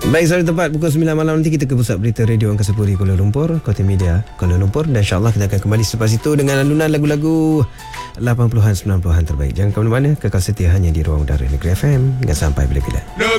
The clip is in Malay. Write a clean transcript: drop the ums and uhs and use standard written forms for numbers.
Baik, sampai tempat pukul 9 malam nanti kita ke Pusat Berita Radio Angkasa Puri Kuala Lumpur, Kota Media Kuala Lumpur, dan insyaAllah kita akan kembali selepas itu dengan alunan lagu-lagu 80-an 90-an terbaik. Jangan ke mana-mana, kekal setia hanya di Ruang Udara Negeri FM. Hingga sampai bila-bila.